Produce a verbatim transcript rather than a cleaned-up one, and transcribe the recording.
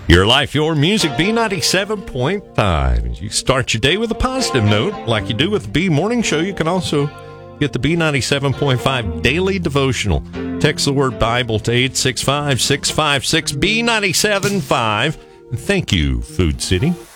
Your life, your music, B ninety-seven point five. As you start your day with a positive note, like you do with the B Morning Show, you can also get the B ninety-seven point five Daily Devotional. Text the word Bible to eight six five, six five six, B nine seven five. And thank you, Food City.